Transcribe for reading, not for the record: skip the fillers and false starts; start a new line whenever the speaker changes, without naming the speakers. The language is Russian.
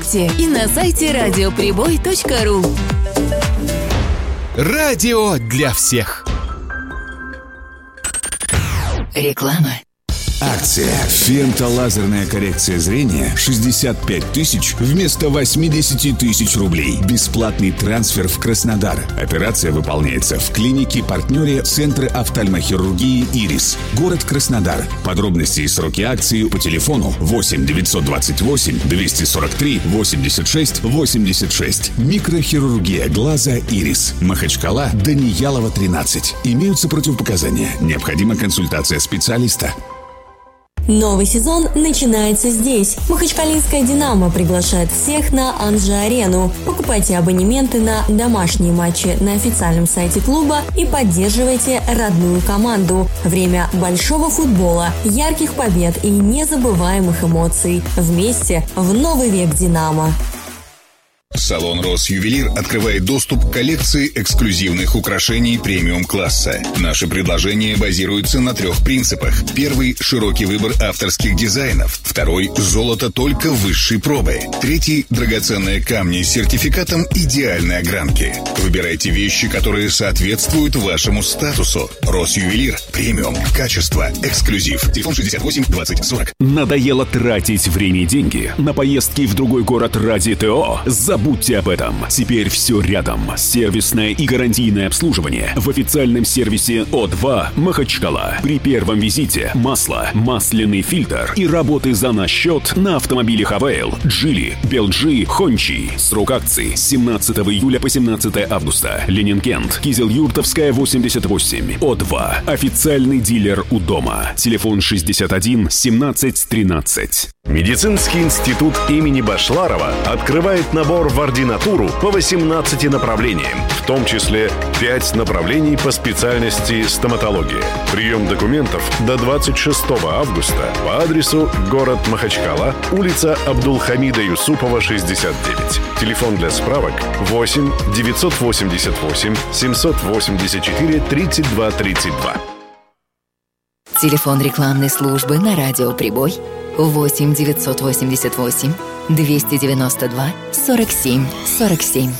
ВКонтакте и на сайте радиоприбой.ру.
Радио для всех.
Реклама.
Акция «Фемтолазерная коррекция зрения» 65 тысяч вместо 80 тысяч рублей. Бесплатный трансфер в Краснодар. Операция выполняется в клинике-партнере Центра офтальмохирургии «Ирис». Город Краснодар. Подробности и сроки акции по телефону 8 928 243 86 86. Микрохирургия глаза «Ирис». Махачкала, Даниялова, 13. Имеются противопоказания. Необходима консультация специалиста.
Новый сезон начинается здесь. Махачкалинская «Динамо» приглашает всех на Анжи-арену. Покупайте абонементы на домашние матчи на официальном сайте клуба и поддерживайте родную команду. Время большого футбола, ярких побед и незабываемых эмоций. Вместе в новый век «Динамо».
Салон «Росювелир» открывает доступ к коллекции эксклюзивных украшений премиум-класса. Наши предложения базируются на 3 принципах. Первый – широкий выбор авторских дизайнов. Второй – золото только высшей пробы. Третий – драгоценные камни с сертификатом идеальной огранки. Выбирайте вещи, которые соответствуют вашему статусу. «Росювелир» – премиум, качество, эксклюзив. Телефон 68 20 40.
Надоело тратить время и деньги на поездки в другой город ради ТО? Забудьте об этом. Теперь все рядом. Сервисное и гарантийное обслуживание в официальном сервисе О2 Махачкала. При первом визите масло, масляный фильтр и работы за наш счет на автомобилях Авейл, Джили, Белджи, Хончи. Срок акции с 17 июля по 17 августа. Ленин-Кент, Кизел-Юртовская, 88. О2. Официальный дилер у дома. Телефон 61 17 13.
Медицинский институт имени Башларова открывает набор в ординатуру по 18 направлениям, в том числе 5 направлений по специальности стоматология. Прием документов до 26 августа по адресу город Махачкала, улица Абдулхамида Юсупова, 69. Телефон для справок 8 988 784 32 32.
Телефон рекламной службы на радио «Прибой» 8 988 292 47 47.